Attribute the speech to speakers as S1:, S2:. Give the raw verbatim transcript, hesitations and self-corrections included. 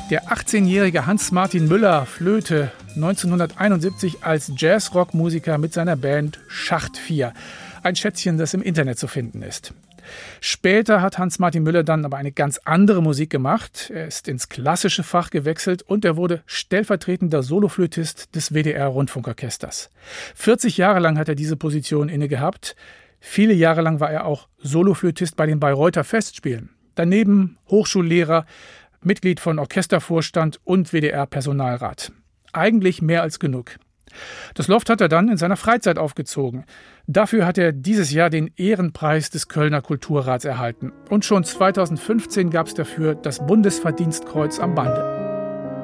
S1: Der achtzehnjährige Hans-Martin Müller flöte neunzehnhunderteinundsiebzig als Jazz-Rock-Musiker mit seiner Band Schacht vier. Ein Schätzchen, das im Internet zu finden ist. Später hat Hans-Martin Müller dann aber eine ganz andere Musik gemacht. Er ist ins klassische Fach gewechselt und er wurde stellvertretender Soloflötist des W D R-Rundfunkorchesters. vierzig Jahre lang hat er diese Position inne gehabt. Viele Jahre lang war er auch Soloflötist bei den Bayreuther Festspielen. Daneben Hochschullehrer, Mitglied von Orchestervorstand und W D R-Personalrat. Eigentlich mehr als genug. Das Loft hat er dann in seiner Freizeit aufgezogen. Dafür hat er dieses Jahr den Ehrenpreis des Kölner Kulturrats erhalten. Und schon zweitausendfünfzehn gab es dafür das Bundesverdienstkreuz am Bande.